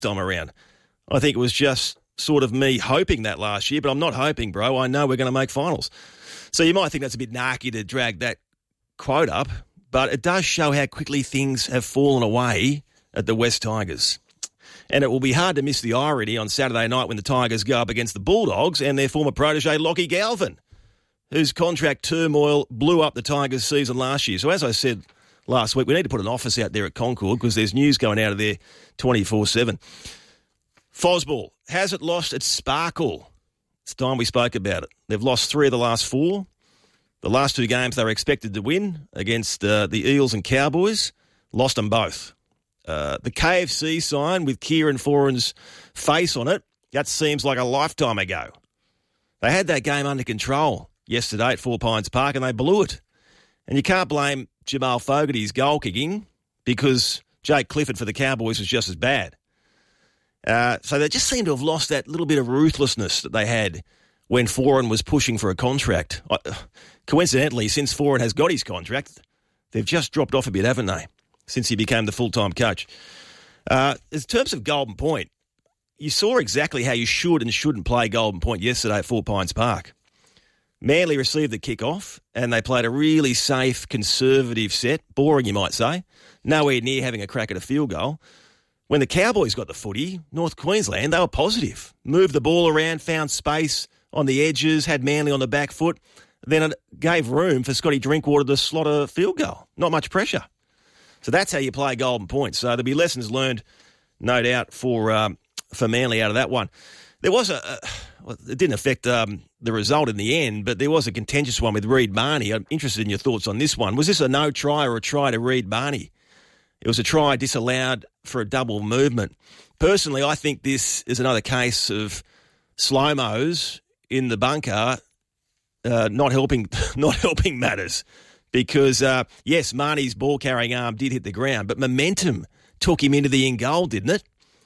time around. I think it was just sort of me hoping that last year, but I'm not hoping, bro. I know we're going to make finals. So you might think that's a bit narky to drag that quote up, but it does show how quickly things have fallen away at the West Tigers. And it will be hard to miss the irony on Saturday night when the Tigers go up against the Bulldogs and their former protege, Lockie Galvin, whose contract turmoil blew up the Tigers' season last year. So as I said last week, we need to put an office out there at Concord because there's news going out of there 24/7. Fosball, has it lost its sparkle? It's time we spoke about it. They've lost 3 of the last 4. The last 2 games they were expected to win against the Eels and Cowboys, lost them both. The KFC sign with Kieran Foran's face on it, that seems like a lifetime ago. They had that game under control yesterday at Four Pines Park and they blew it. And you can't blame Jamal Fogarty's goal kicking because Jake Clifford for the Cowboys was just as bad. So they just seem to have lost that little bit of ruthlessness that they had when Foran was pushing for a contract. Coincidentally, since Foran has got his contract, they've just dropped off a bit, haven't they, since he became the full-time coach. In terms of Golden Point, you saw exactly how you should and shouldn't play Golden Point yesterday at Four Pines Park. Manly received the kick-off and they played a really safe, conservative set. Boring, you might say. Nowhere near having a crack at a field goal. When the Cowboys got the footy, North Queensland, they were positive. Moved the ball around, found space on the edges, had Manly on the back foot. Then it gave room for Scotty Drinkwater to slot a field goal. Not much pressure. So that's how you play Golden Point. So there'll be lessons learned, no doubt, for Manly out of that one. There was it didn't affect the result in the end, but there was a contentious one with Reed Barney. I'm interested in your thoughts on this one. Was this a no try or a try to Reed Barney? It was a try disallowed for a double movement. Personally, I think this is another case of slow-mos in the bunker not helping matters. Because, yes, Marnie's ball-carrying arm did hit the ground, but momentum took him into the in-goal, didn't it?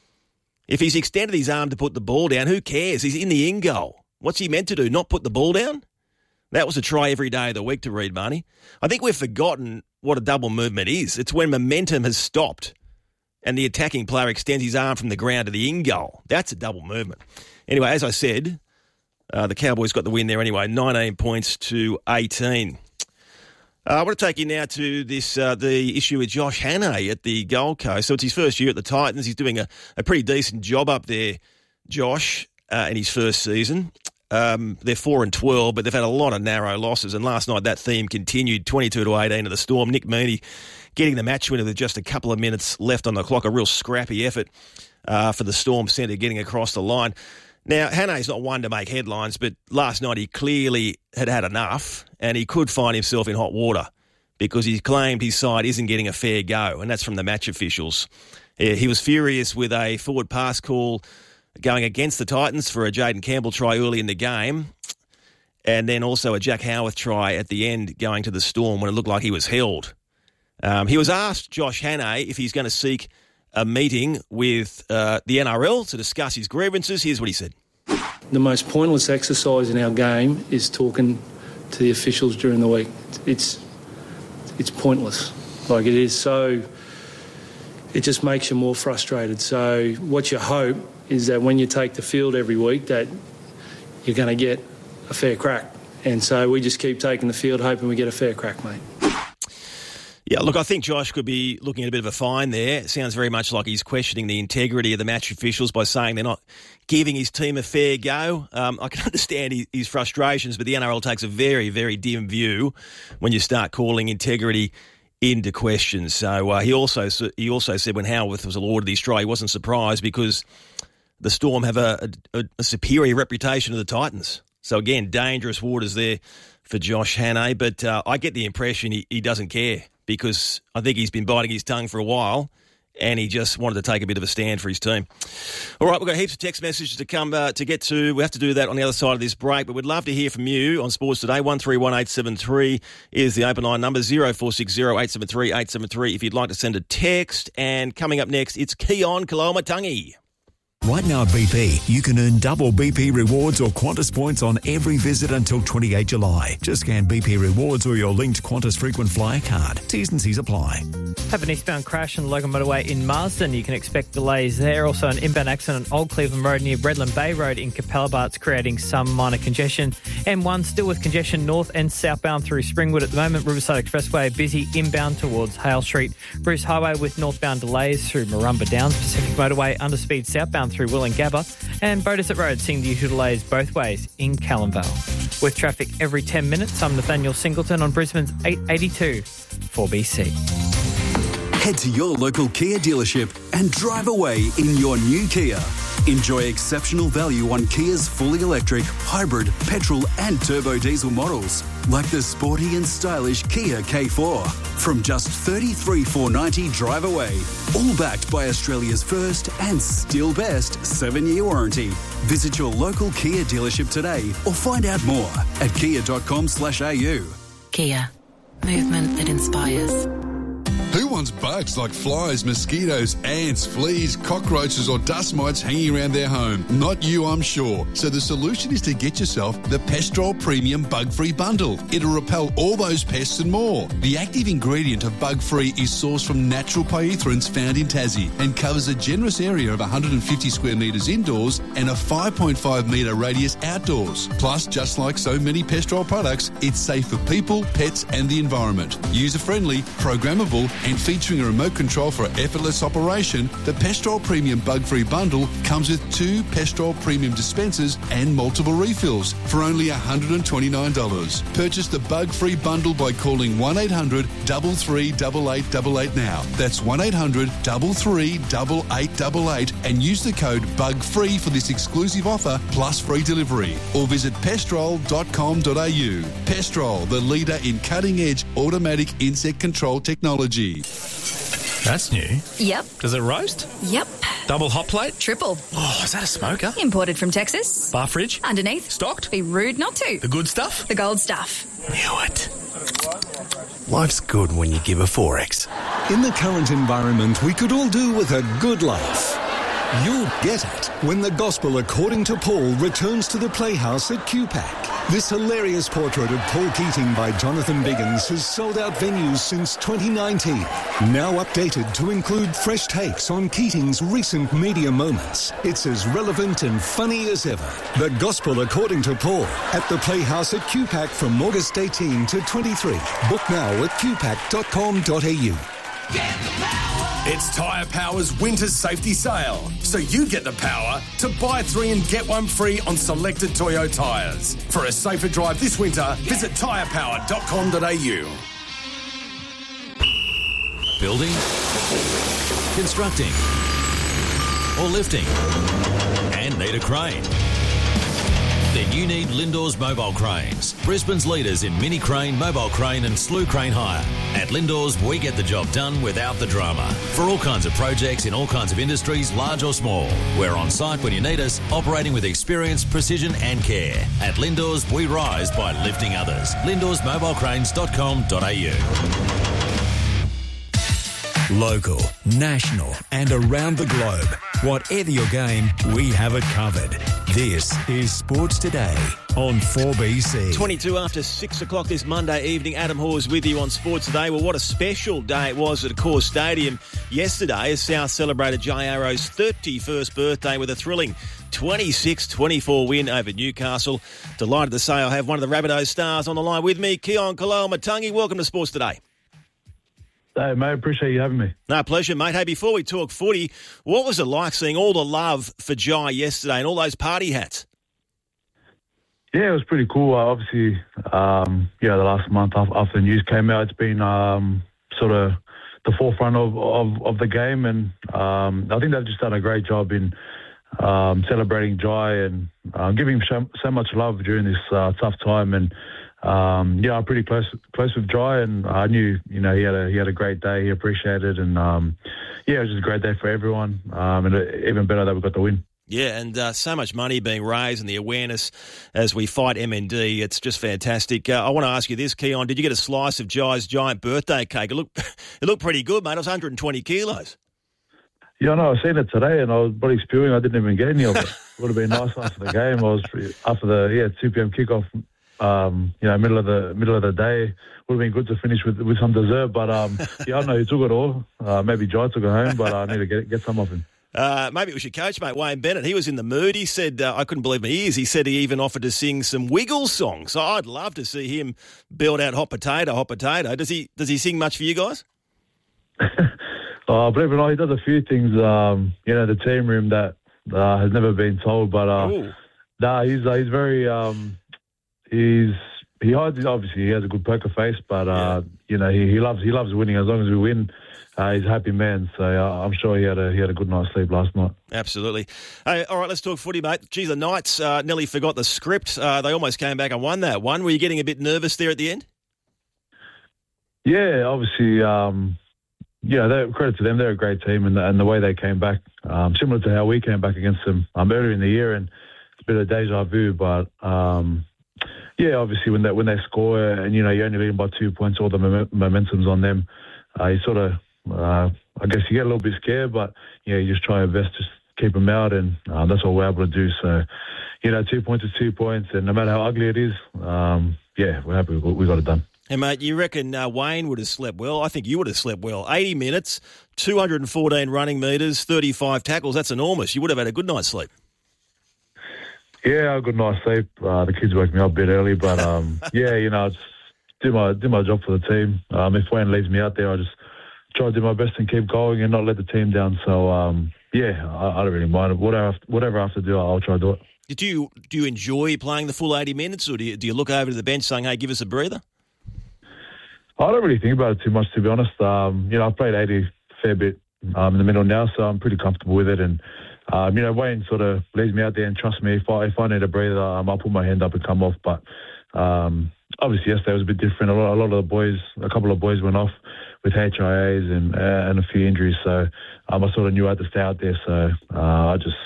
If he's extended his arm to put the ball down, who cares? He's in the in-goal. What's he meant to do, not put the ball down? That was a try every day of the week to Reed Barney. I think we've forgotten what a double movement is. It's when momentum has stopped and the attacking player extends his arm from the ground to the in-goal. That's a double movement. Anyway, as I said, the Cowboys got the win there anyway, 19 points to 18. I want to take you now to this the issue with Josh Hannay at the Gold Coast. So it's his first year at the Titans. He's doing a pretty decent job up there, Josh, in his first season. They're 4-12, but they've had a lot of narrow losses. And last night that theme continued, 22-18 to the Storm. Nick Meaney getting the match winner with just a couple of minutes left on the clock. A real scrappy effort for the Storm centre getting across the line. Now, Hannay's not one to make headlines, but last night he clearly had had enough and he could find himself in hot water because he claimed his side isn't getting a fair go, and that's from the match officials. He was furious with a forward pass call going against the Titans for a Jaden Campbell try early in the game, and then also a Jack Howarth try at the end going to the Storm when it looked like he was held. He was asked, Josh Hannay, if he's going to seek a meeting with the NRL to discuss his grievances. Here's what he said. The most pointless exercise in our game is talking to the officials during the week. It's pointless. Like, it is so... It just makes you more frustrated. So what you hope is that when you take the field every week that you're going to get a fair crack. And so we just keep taking the field hoping we get a fair crack, mate. Yeah, look, I think Josh could be looking at a bit of a fine there. It sounds very much like he's questioning the integrity of the match officials by saying they're not giving his team a fair go. I can understand his frustrations, but the NRL takes a very, very dim view when you start calling integrity into question. So he also said when Howarth was awarded his try, he wasn't surprised because the Storm have a superior reputation to the Titans. So again, dangerous waters there for Josh Hannay, but I get the impression he doesn't care, because I think he's been biting his tongue for a while and he just wanted to take a bit of a stand for his team. All right, we've got heaps of text messages to come to get to. We have to do that on the other side of this break, but we'd love to hear from you on Sports Today. 131873 is the open line number, 0460 873 873 if you'd like to send a text. And coming up next, it's Keon Kaloamatangi. Right now at BP, you can earn double BP rewards or Qantas points on every visit until 28 July. Just scan BP rewards or your linked Qantas frequent flyer card. T's and C's apply. Have an eastbound crash on the Logan Motorway in Marsden. You can expect delays there. Also an inbound accident on Old Cleveland Road near Redland Bay Road in Capalaba. It's creating some minor congestion. M1 still with congestion north and southbound through Springwood at the moment. Riverside Expressway busy inbound towards Hale Street. Bruce Highway with northbound delays through Marumba Downs. Pacific Motorway underspeed southbound through Wollongabba. And Beaudesert Road seeing the usual delays both ways in Callanvale. With traffic every 10 minutes, I'm Nathaniel Singleton on Brisbane's 882 4BC. Head to your local Kia dealership and drive away in your new Kia. Enjoy exceptional value on Kia's fully electric, hybrid, petrol and turbo diesel models, like the sporty and stylish Kia K4. From just $33,490 drive away, all backed by Australia's first and still best 7-year warranty. Visit your local Kia dealership today or find out more at kia.com/au. Kia. Movement that inspires. Who wants bugs like flies, mosquitoes, ants, fleas, cockroaches or dust mites hanging around their home? Not you, I'm sure. So the solution is to get yourself the Pestrol Premium Bug-Free Bundle. It'll repel all those pests and more. The active ingredient of Bug-Free is sourced from natural pyrethroids found in Tassie and covers a generous area of 150 square metres indoors and a 5.5 metre radius outdoors. Plus, just like so many Pestrol products, it's safe for people, pets and the environment. User-friendly, programmable and featuring a remote control for effortless operation, the Pestrol Premium Bug-Free Bundle comes with 2 Pestrol Premium dispensers and multiple refills for only $129. Purchase the Bug-Free Bundle by calling 1800 33 8888 now. That's 1800 33 8888 and use the code BUGFREE for this exclusive offer plus free delivery. Or visit pestrol.com.au. Pestrol, the leader in cutting-edge automatic insect control technology. That's new. Yep. Does it roast? Yep. Double hot plate? Triple. Oh, is that a smoker? Imported from Texas. Bar fridge? Underneath. Stocked? Be rude not to. The good stuff? The gold stuff. Knew it. Life's good when you give a 4X. In the current environment, we could all do with a good laugh. You'll get it when the Gospel According to Paul returns to the Playhouse at QPAC. This hilarious portrait of Paul Keating by Jonathan Biggins has sold out venues since 2019. Now updated to include fresh takes on Keating's recent media moments. It's as relevant and funny as ever. The Gospel According to Paul at the Playhouse at QPAC from August 18 to 23. Book now at qpac.com.au. It's Tyre Power's Winter Safety Sale, so you get the power to buy 3 and get 1 free on selected Toyo tyres. For a safer drive this winter, visit tyrepower.com.au. Building, constructing, or lifting, and need a crane? Then you need Lindor's Mobile Cranes, Brisbane's leaders in mini crane, mobile crane and slew crane hire. At Lindor's, we get the job done without the drama. For all kinds of projects in all kinds of industries, large or small. We're on site when you need us, operating with experience, precision and care. At Lindor's, we rise by lifting others. LindorsMobileCranes.com.au. Local, national and around the globe. Whatever your game, we have it covered. This is Sports Today on 4BC. 22 after 6 o'clock this Monday evening. Adam Hawes with you on Sports Today. Well, what a special day it was at Accor Stadium yesterday as South celebrated Jai Arrow's 31st birthday with a thrilling 26-24 win over Newcastle. Delighted to say I have one of the Rabbitohs stars on the line with me, Keon Kaloamatangi. Welcome to Sports Today. Hey, mate, appreciate you having me. No, pleasure, mate. Hey, before we talk footy, what was it like seeing all the love for Jai yesterday and all those party hats? Yeah, it was pretty cool. Obviously, the last month after the news came out, it's been sort of the forefront of the game, and I think they've just done a great job in celebrating Jai and giving him so much love during this tough time. And I'm pretty close with Jai, and I knew he had a great day. He appreciated it, and it was just a great day for everyone. And even better that we got the win. Yeah, and so much money being raised and the awareness as we fight MND. It's just fantastic. I want to ask you this, Keon. Did you get a slice of Jai's giant birthday cake? It looked pretty good, mate. It was 120 kilos. Yeah, no, I seen it today, and I was bloody spewing. I didn't even get any of it. Would have been nice after the game. After the 2 p.m. kickoff. Middle of the day. Would have been good to finish with some dessert. But I don't know who took it all. Maybe Jai took it home, but I need to get some of him. Maybe it was your coach, mate, Wayne Bennett. He was in the mood. He said, I couldn't believe my ears. He said he even offered to sing some Wiggles songs. So I'd love to see him build out Hot Potato. Does he sing much for you guys? Believe it or not, he does a few things, the team room that has never been told. But he's very, he hides, obviously he has a good poker face, but he loves winning. As long as we win, he's a happy man. So I'm sure he had a good night's sleep last night. Absolutely. Hey, all right, let's talk footy, mate. Geez, the Knights nearly forgot the script. They almost came back and won that one. Were you getting a bit nervous there at the end? Yeah, obviously. Credit to them. They're a great team, and the way they came back, similar to how we came back against them earlier in the year, and it's a bit of deja vu. But obviously when they score, and you're only leading by 2 points, all the momentum's on them. You sort of, I guess, you get a little bit scared, but you just try your best to keep them out, and that's what we're able to do. So, 2 points is 2 points, and no matter how ugly it is, we're happy we got it done. Hey, mate, you reckon Wayne would have slept well? I think you would have slept well. 80 minutes, 214 running metres, 35 tackles. That's enormous. You would have had a good night's sleep. Yeah, a good night's sleep. The kids woke me up a bit early, but I just do my job for the team. If Wayne leaves me out there, I just try to do my best and keep going and not let the team down. So, I don't really mind. Whatever I have to do, I'll try to do it. Do you enjoy playing the full 80 minutes, or do you look over to the bench saying, hey, give us a breather? I don't really think about it too much, to be honest. I've played 80 a fair bit in the middle now, so I'm pretty comfortable with it. And, Wayne sort of leaves me out there and trusts me. If I need a breather, I'll put my hand up and come off. But obviously, yesterday was a bit different. A couple of boys went off with HIAs and a few injuries. So I sort of knew I had to stay out there. So I just,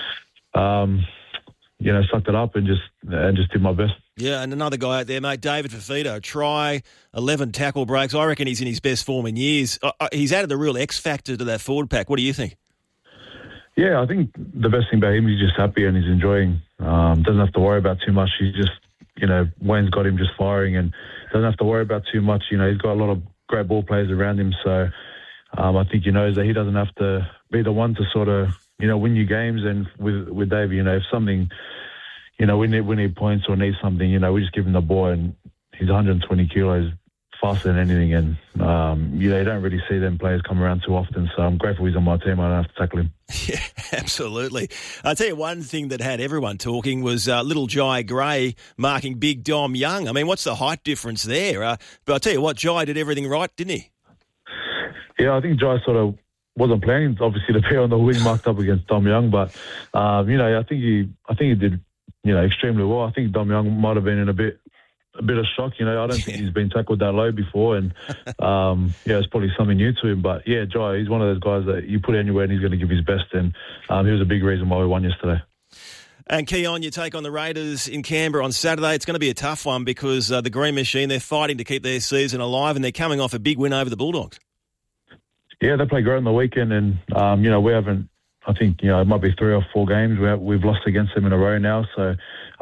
sucked it up and just did my best. Yeah, and another guy out there, mate, David Fafita, try 11 tackle breaks. I reckon he's in his best form in years. He's added a real X factor to that forward pack. What do you think? Yeah, I think the best thing about him, he's just happy and he's enjoying. Doesn't have to worry about too much. He's just, Wayne's got him just firing and doesn't have to worry about too much. He's got a lot of great ball players around him. So I think he knows that he doesn't have to be the one to sort of, win you games. And with Davey, if something... we need points or need something, we just give him the ball, and he's 120 kilos, faster than anything, and, you don't really see them players come around too often, so I'm grateful he's on my team. I don't have to tackle him. Yeah, absolutely. I'll tell you one thing that had everyone talking was little Jai Gray marking Big Dom Young. I mean, what's the height difference there? But I'll tell you what, Jai did everything right, didn't he? Yeah, I think Jai sort of wasn't planning, obviously, to be on the wing marked up against Dom Young, but, I think he did extremely well. I think Dom Young might have been in a bit of shock. I don't think he's been tackled that low before, and it's probably something new to him. But Jai, he's one of those guys that you put anywhere and he's going to give his best, and he was a big reason why we won yesterday. And Keon, you take on the Raiders in Canberra on Saturday. It's going to be a tough one because the Green Machine, they're fighting to keep their season alive, and they're coming off a big win over the Bulldogs. Yeah, they play great on the weekend, and we haven't. I think, it might be 3 or 4 games we've lost against them in a row now. So,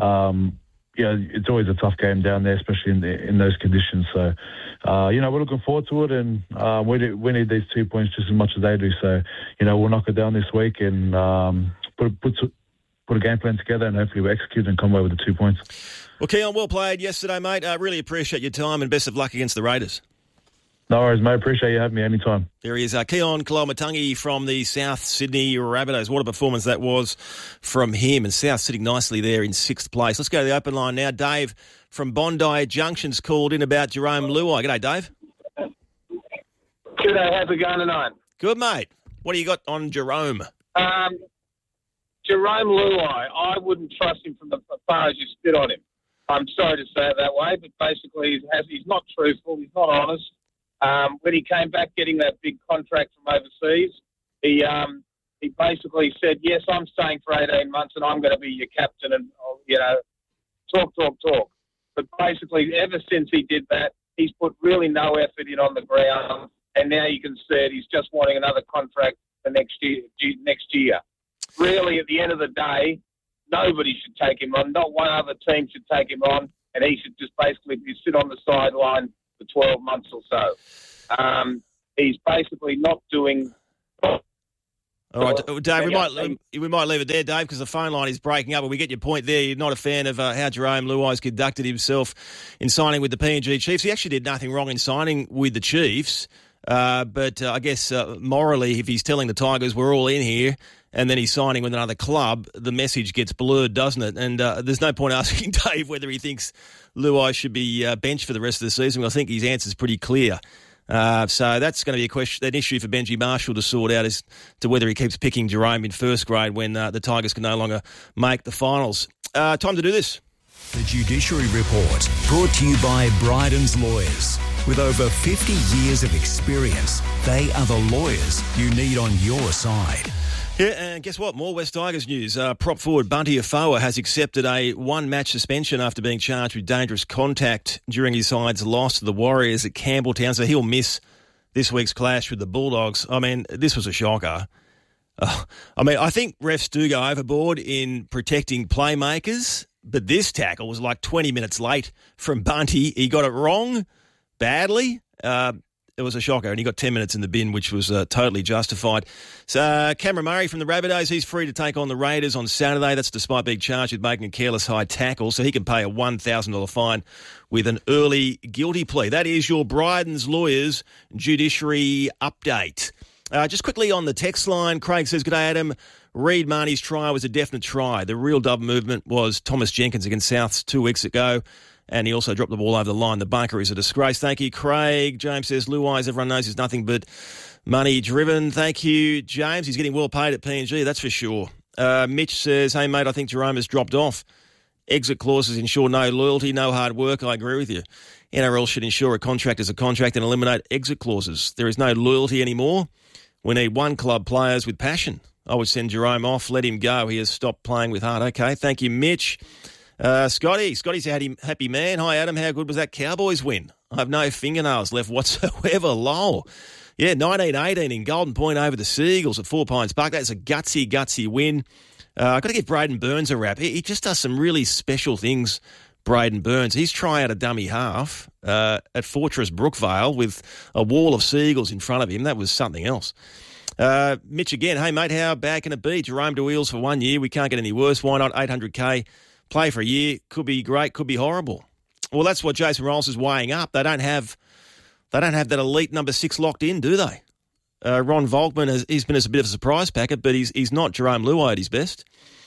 it's always a tough game down there, especially in those conditions. So, we're looking forward to it, and we need these 2 points just as much as they do. So, we'll knock it down this week and put a game plan together, and hopefully we execute and come away with the 2 points. Well, Keon, well played yesterday, mate. I really appreciate your time, and best of luck against the Raiders. No worries, mate. Appreciate you having me anytime. There he is, Keon Koloamatangi from the South Sydney Rabbitohs. What a performance that was from him. And South sitting nicely there in 6th place. Let's go to the open line now. Dave from Bondi Junction's called in about Jerome Luai. G'day, Dave. G'day. How's it going tonight? Good, mate. What do you got on Jerome? Jerome Luai, I wouldn't trust him from as far as you spit on him. I'm sorry to say it that way, but basically he's not truthful. He's not honest. When he came back getting that big contract from overseas, he basically said, yes, I'm staying for 18 months and I'm going to be your captain and, talk. But basically, ever since he did that, he's put really no effort in on the ground, and now you can see it. He's just wanting another contract for next year. Really, at the end of the day, nobody should take him on. Not one other team should take him on, and he should just basically sit on the sideline for 12 months or so. He's basically not doing... All right, Dave, we might leave it there, Dave, because the phone line is breaking up, and we get your point there. You're not a fan of how Jarome Luai's conducted himself in signing with the PNG Chiefs. He actually did nothing wrong in signing with the Chiefs, but I guess morally, if he's telling the Tigers we're all in here and then he's signing with another club, the message gets blurred, doesn't it? And there's no point asking Dave whether he thinks Luai should be benched for the rest of the season. I think his answer's pretty clear. So that's going to be an issue for Benji Marshall to sort out as to whether he keeps picking Jarome in first grade when the Tigers can no longer make the finals. Time to do this. The Judiciary Report, brought to you by Bryden's Lawyers. With over 50 years of experience, they are the lawyers you need on your side. Yeah, and guess what? More West Tigers news. Prop forward Bunty Afoa has accepted a one-match suspension after being charged with dangerous contact during his side's loss to the Warriors at Campbelltown, so he'll miss this week's clash with the Bulldogs. I mean, this was a shocker. I think refs do go overboard in protecting playmakers, but this tackle was like 20 minutes late from Bunty. He got it wrong badly. It was a shocker, and he got 10 minutes in the bin, which was totally justified. So Cameron Murray from the Rabbitohs, he's free to take on the Raiders on Saturday. That's despite being charged with making a careless high tackle, so he can pay a $1,000 fine with an early guilty plea. That is your Bryden's Lawyers Judiciary update. Just quickly on the text line, Craig says, "G'day, Adam. Reid Marnie's try was a definite try. The real dub movement was Thomas Jenkins against Souths 2 weeks ago. And he also dropped the ball over the line. The bunker is a disgrace." Thank you, Craig. James says, "Luai, everyone knows, is nothing but money-driven." Thank you, James. He's getting well paid at PNG, that's for sure. Mitch says, "Hey, mate, I think Jarome has dropped off. Exit clauses ensure no loyalty, no hard work." I agree with you. NRL should ensure a contract is a contract and eliminate exit clauses. There is no loyalty anymore. We need one club players with passion. I would send Jarome off, let him go. He has stopped playing with heart. Okay, thank you, Mitch. Scotty's a happy man. "Hi, Adam. How good was that Cowboys win? I have no fingernails left whatsoever. Lol." Yeah, 19-18 in Golden Point over the Seagulls at Four Pines Park. That's a gutsy win. I've got to give Braden Burns a rap. He just does some really special things, Braden Burns. He's trying out a dummy half at Fortress Brookvale with a wall of Seagulls in front of him. That was something else. Mitch again. "Hey, mate, how bad can it be? Jarome to Eels for 1 year. We can't get any worse. Why not? $800K. Play for a year, could be great, could be horrible." Well, that's what Jason Rolls is weighing up. They don't have that elite number 6 locked in, do they? Ron Volkman he's been as a bit of a surprise packet, but he's not Jarome Luai at his best.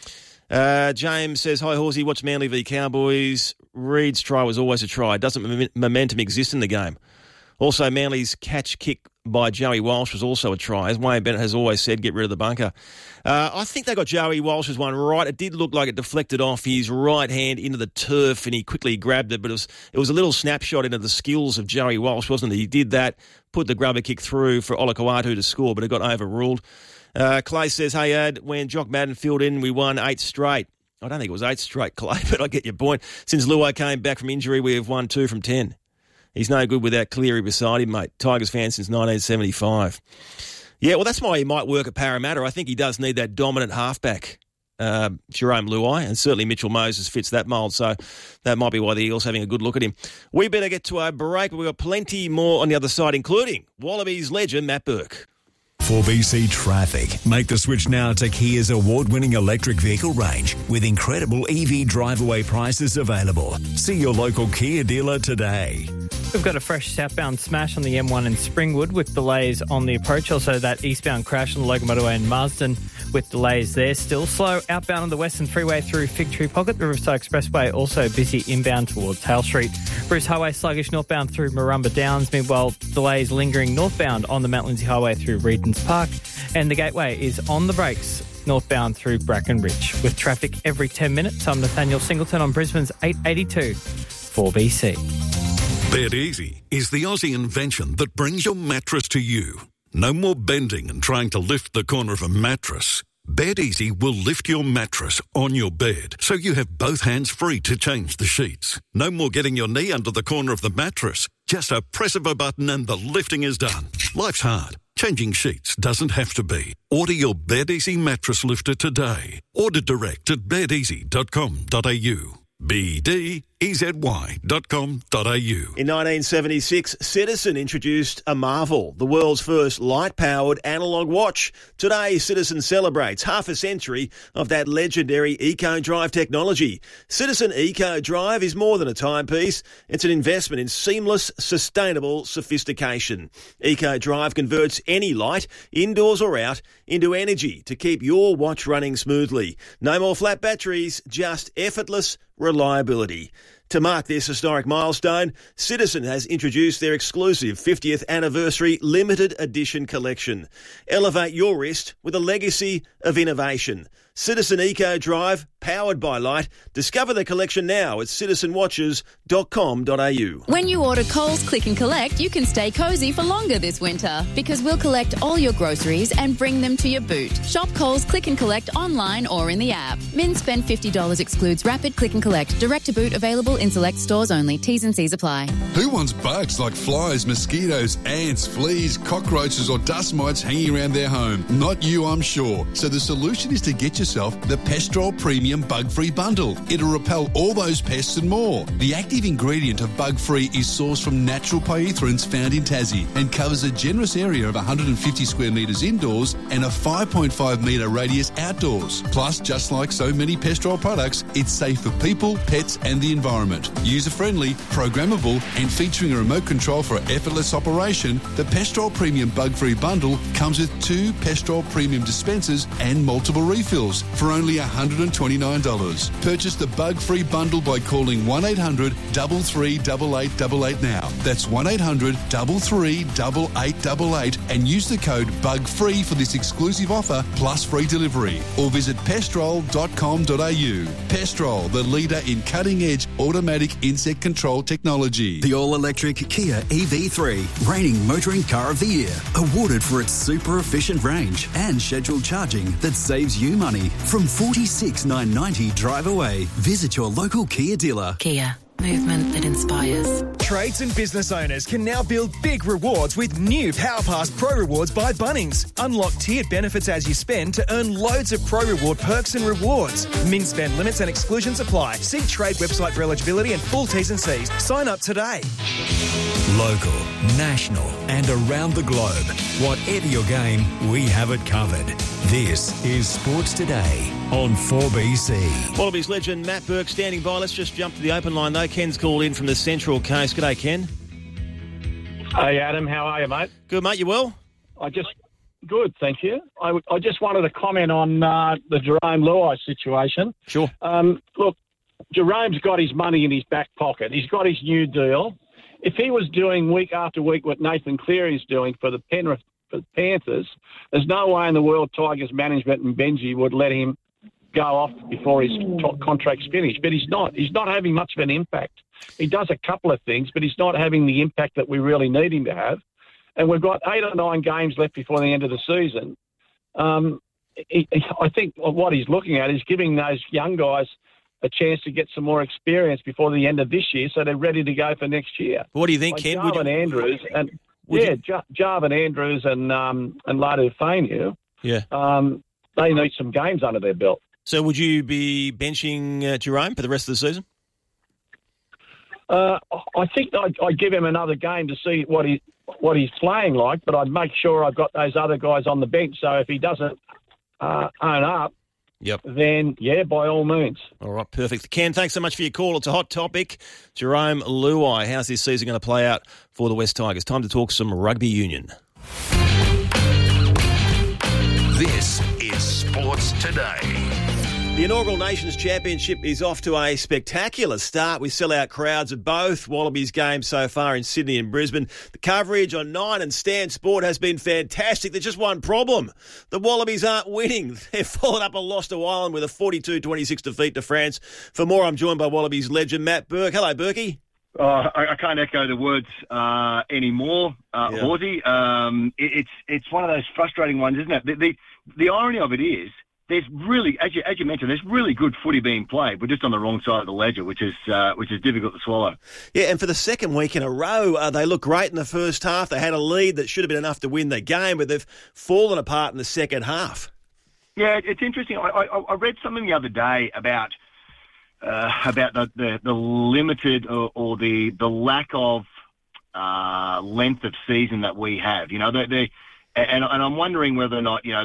James says, "Hi, Horsey, watch Manly v Cowboys. Reid's try was always a try. Doesn't momentum exist in the game? Also, Manly's catch kick by Joey Walsh was also a try. As Wayne Bennett has always said, get rid of the bunker." I think they got Joey Walsh's one right. It did look like it deflected off his right hand into the turf and he quickly grabbed it, but it was a little snapshot into the skills of Joey Walsh, wasn't it? He did that, put the grubber kick through for Olakau'atu to score, but it got overruled. Clay says, "Hey, Ad, when Jock Madden filled in, we won 8 straight. I don't think it was 8 straight, Clay, but I get your point. Since Luai came back from injury, we have won 2 from 10. He's no good without Cleary beside him, mate. Tigers fan since 1975. Yeah, well, that's why he might work at Parramatta. I think he does need that dominant halfback, Jarome Luai, and certainly Mitchell Moses fits that mould, so that might be why the Eagles having a good look at him. We better get to a break, but we've got plenty more on the other side, including Wallabies legend Matt Burke. 4BC Traffic. Make the switch now to Kia's award-winning electric vehicle range with incredible EV drive-away prices available. See your local Kia dealer today. We've got a fresh southbound smash on the M1 in Springwood with delays on the approach. Also that eastbound crash on the Logan Motorway in Marsden with delays there. Still slow outbound on the Western Freeway through Fig Tree Pocket. The Riverside Expressway also busy inbound towards Hale Street. Bruce Highway sluggish northbound through Marumba Downs. Meanwhile, delays lingering northbound on the Mount Lindsay Highway through Regent's Park. And the Gateway is on the brakes northbound through Bracken Ridge. With traffic every 10 minutes, I'm Nathaniel Singleton on Brisbane's 882 4BC. Bed Easy is the Aussie invention that brings your mattress to you. No more bending and trying to lift the corner of a mattress. Bed Easy will lift your mattress on your bed so you have both hands free to change the sheets. No more getting your knee under the corner of the mattress. Just a press of a button and the lifting is done. Life's hard. Changing sheets doesn't have to be. Order your BedEasy mattress lifter today. Order direct at bedeasy.com.au. BDEZY.com.au. In 1976, Citizen introduced a marvel, the world's first light-powered analogue watch. Today, Citizen celebrates half a century of that legendary EcoDrive technology. Citizen EcoDrive is more than a timepiece. It's an investment in seamless, sustainable sophistication. EcoDrive converts any light, indoors or out, into energy to keep your watch running smoothly. No more flat batteries, just effortless reliability. To mark this historic milestone, Citizen has introduced their exclusive 50th anniversary limited edition collection. Elevate your wrist with a legacy of innovation. Citizen EcoDrive, powered by light. Discover the collection now at citizenwatches.com.au. When you order Coles Click and Collect, you can stay cosy for longer this winter because we'll collect all your groceries and bring them to your boot. Shop Coles Click and Collect online or in the app. Min spend $50 excludes rapid click and collect. Direct to boot available in select stores only. T's and C's apply. Who wants bugs like flies, mosquitoes, ants, fleas, cockroaches or dust mites hanging around their home? Not you, I'm sure. So the solution is to get yourself the Pestrol Premium Bug-Free Bundle. It'll repel all those pests and more. The active ingredient of Bug-Free is sourced from natural pyrethroids found in Tassie and covers a generous area of 150 square metres indoors and a 5.5 metre radius outdoors. Plus, just like so many Pestrol products, it's safe for people, pets and the environment. User-friendly, programmable and featuring a remote control for effortless operation, the Pestrol Premium Bug-Free Bundle comes with 2 Pestrol Premium dispensers and multiple refills for only $129. Purchase the Bug-Free Bundle by calling 1800 338888 now. That's 1800 338888 and use the code BUGFREE for this exclusive offer plus free delivery. Or visit pestrol.com.au. Pestrol, the leader in cutting-edge automatic insect control technology. The all-electric Kia EV3, reigning motoring car of the year, awarded for its super efficient range and scheduled charging that saves you money. From $46,990 drive away. Visit your local Kia dealer. Kia, movement that inspires. Trades and business owners can now build big rewards with new PowerPass Pro Rewards by Bunnings. Unlock tiered benefits as you spend to earn loads of Pro Reward perks and rewards. Min spend limits and exclusions apply. See trade website for eligibility and full T's and C's. Sign up today. Local, national and around the globe. Whatever your game, we have it covered. This is Sports Today on 4BC. Wallabies legend Matt Burke standing by. Let's just jump to the open line though. Ken's called in from the Central Coast. G'day, Ken. Hey, Adam. How are you, mate? Good, mate. You well? Good, thank you. I just wanted to comment on the Jerome Luai situation. Sure. Look, Jerome's got his money in his back pocket. He's got his new deal. If he was doing week after week what Nathan Cleary's doing for the Penrith Panthers, there's no way in the world Tigers management and Benji would let him go off before his contract's finished. But he's not. He's not having much of an impact. He does a couple of things, but he's not having the impact that we really need him to have. And we've got 8 or 9 games left before the end of the season. I think what he's looking at is giving those young guys a chance to get some more experience before the end of this year, so they're ready to go for next year. What do you think, Ken? Jarvin Andrews and Jarvin Andrews and Ladu Fainu. Yeah. They need some games under their belt. So would you be benching Jerome for the rest of the season? I think I'd give him another game to see what he's playing like, but I'd make sure I've got those other guys on the bench. So if he doesn't own up, then, yeah, by all means. All right, perfect. Ken, thanks so much for your call. It's a hot topic. Jerome Luai, how's this season going to play out for the West Tigers? Time to talk some rugby union. This is Sports Today. The inaugural Nations Championship is off to a spectacular start with sellout crowds at both Wallabies games so far in Sydney and Brisbane. The coverage on 9 and Stan Sport has been fantastic. There's just one problem. The Wallabies aren't winning. They've followed up a loss to Ireland with a 42-26 defeat to France. For more, I'm joined by Wallabies legend Matt Burke. Hello, Burkie. I can't echo the words anymore, Horsey. It's one of those frustrating ones, isn't it? The irony of it is, there's really, as you mentioned, there's really good footy being played. We're just on the wrong side of the ledger, which is difficult to swallow. Yeah, and for the second week in a row, they looked great in the first half. They had a lead that should have been enough to win the game, but they've fallen apart in the second half. Yeah, it's interesting. I read something the other day about the limited or the lack of length of season that we have. You know, and I'm wondering whether or not, you know,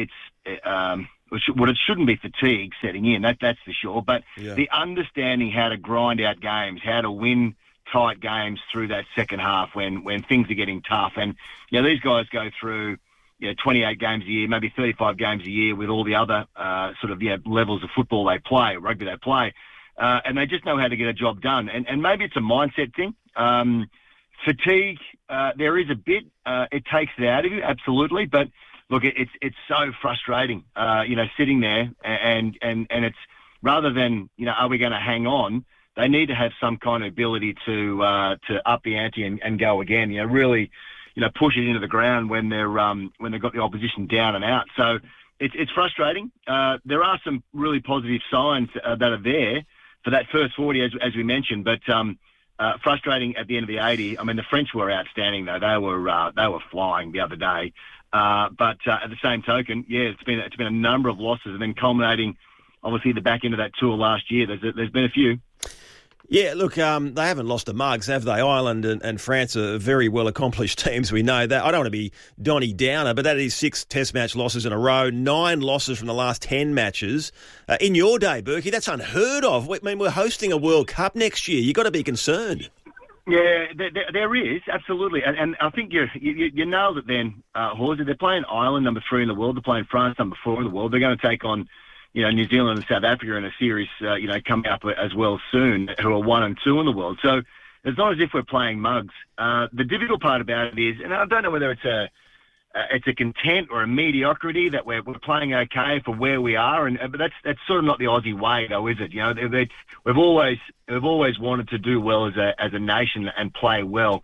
it shouldn't be fatigue setting in. That's for sure. But the understanding how to grind out games, how to win tight games through that second half when things are getting tough, and you know these guys go through 28 games a year, maybe 35 games a year with all the other levels of football they play, rugby they play, and they just know how to get a job done. And maybe it's a mindset thing. Fatigue, there is a bit. It takes it out of you, absolutely. But look, it's so frustrating, sitting there and it's rather than are we going to hang on? They need to have some kind of ability to up the ante and go again. Really. Push it into the ground when they've got the opposition down and out. So it's frustrating. There are some really positive signs that are there for that first 40, as we mentioned, but frustrating at the end of the 80. I mean, the French were outstanding though. They were flying the other day. But at the same token, it's been a number of losses, and then culminating, obviously, the back end of that tour last year. There's been a few. Yeah, look, they haven't lost to mugs, have they? Ireland and France are very well-accomplished teams, we know that. I don't want to be Donny Downer, but that is 6 test match losses in a row, 9 losses from the last 10 matches. In your day, Berkey, that's unheard of. I mean, we're hosting a World Cup next year. You've got to be concerned. Yeah, there is, absolutely. And I think you nailed it then, Horsey. They're playing Ireland, number 3 in the world. They're playing France, number 4 in the world. They're going to take on New Zealand and South Africa in a series, coming up as well soon, who are 1 and 2 in the world. So it's not as if we're playing mugs. The difficult part about it is, and I don't know whether it's a content or a mediocrity that we're playing okay for where we are, but that's sort of not the Aussie way, though, is it? We've always wanted to do well as a nation and play well.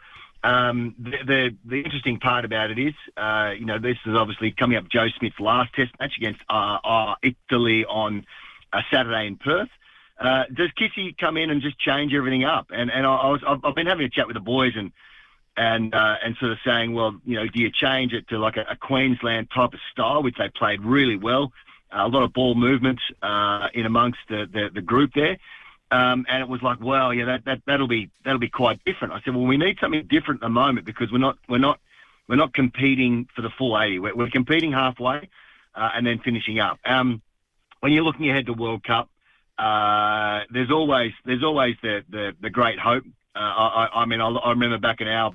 The interesting part about it is, this is obviously coming up Joe Smith's last test match against Italy on Saturday in Perth. Does Kissy come in and just change everything up? And I've been having a chat with the boys and sort of saying, well, do you change it to like a Queensland type of style, which they played really well, a lot of ball movement in amongst the group there. And it was like, well, that'll be quite different. I said, well, we need something different at the moment because we're not competing for the full 80. We're competing halfway and then finishing up. When you're looking ahead to World Cup, there's always the great hope. I remember back in our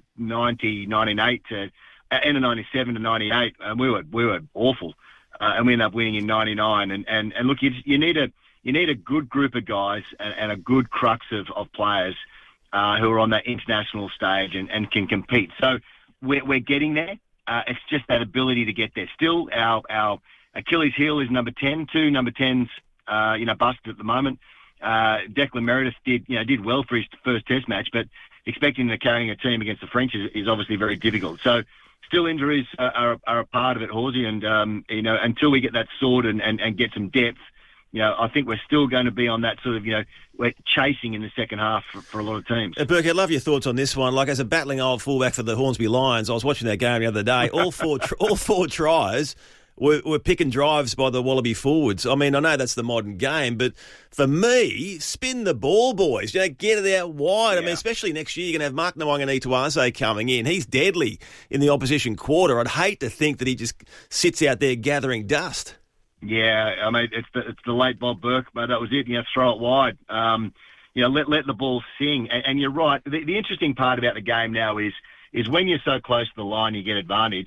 98 to end of 97 to 98, and we were awful, and we ended up winning in 99. And look, you need a good group of guys and a good crux of players who are on that international stage and can compete. So we're getting there. It's just that ability to get there. Still, our Achilles heel is number 10. 2 number 10s, busted at the moment. Declan Meredith did well for his first test match, but expecting to carrying a team against the French is obviously very difficult. So still injuries are a part of it, Horsey, and until we get that sorted and get some depth, I think we're still going to be on that sort of, we're chasing in the second half for a lot of teams. Burke, I'd love your thoughts on this one. Like, as a battling old fullback for the Hornsby Lions, I was watching that game the other day. All four tries were pick and drives by the Wallaby forwards. I mean, I know that's the modern game, but for me, spin the ball, boys. Get it out wide. Yeah. I mean, especially next year, you're going to have Mark Nawaqanitawase coming in. He's deadly in the opposition quarter. I'd hate to think that he just sits out there gathering dust. Yeah, I mean, it's the late Bob Burke, but that was it. Throw it wide. Let the ball sing. And you're right. The interesting part about the game now is when you're so close to the line, you get advantage.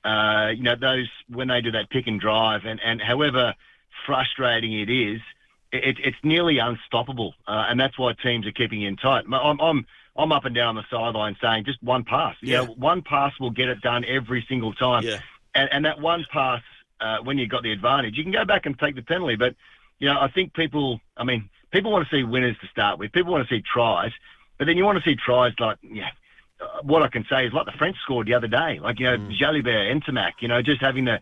Those when they do that pick and drive, and however frustrating it is, it's nearly unstoppable. And that's why teams are keeping in tight. I'm up and down the sideline saying just one pass. Yeah. One pass will get it done every single time. Yeah. And that one pass. When you've got the advantage, you can go back and take the penalty. But, I think people want to see winners to start with. People want to see tries. But then you want to see tries like, what I can say is like the French scored the other day. Like, Jalibert, Ntamack, just having the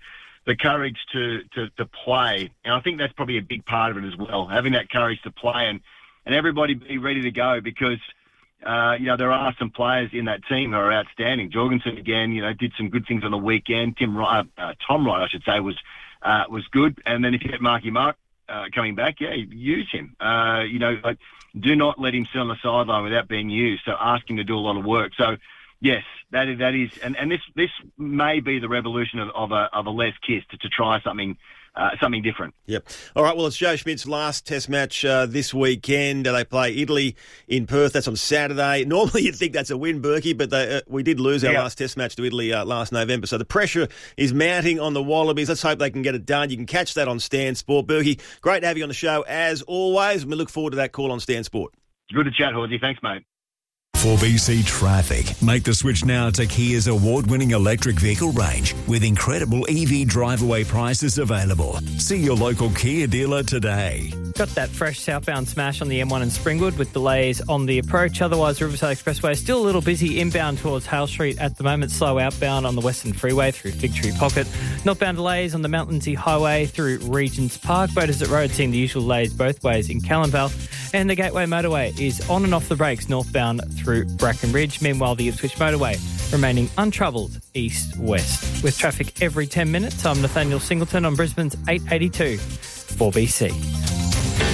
the courage to play. And I think that's probably a big part of it as well, having that courage to play and everybody be ready to go because, there are some players in that team who are outstanding. Jorgensen, again, did some good things on the weekend. Tom Wright, I should say, was good. And then if you get Marky Mark coming back, use him. Do not let him sit on the sideline without being used. So ask him to do a lot of work. So, yes, that is, and this may be the revolution of a Les Kiss to try something different. Yep. All right, well, it's Joe Schmidt's last Test match this weekend. They play Italy in Perth. That's on Saturday. Normally you'd think that's a win, Berkey, but we did lose our last Test match to Italy last November. So the pressure is mounting on the Wallabies. Let's hope they can get it done. You can catch that on Stan Sport. Berkey, great to have you on the show as always, and we look forward to that call on Stan Sport. Good to chat, Horsey. Thanks, mate. 4BC Traffic. Make the switch now to Kia's award-winning electric vehicle range with incredible EV drive-away prices available. See your local Kia dealer today. Got that fresh southbound smash on the M1 in Springwood with delays on the approach. Otherwise, Riverside Expressway still a little busy inbound towards Hale Street at the moment. Slow outbound on the Western Freeway through Fig Tree Pocket. Northbound delays on the Mountainsie Highway through Regents Park. Boaters at Road seeing the usual delays both ways in Callanvale. And the Gateway Motorway is on and off the brakes northbound through Bracken Ridge. Meanwhile, the Ipswich Motorway remaining untroubled east-west. With traffic every 10 minutes, I'm Nathaniel Singleton on Brisbane's 882 4BC.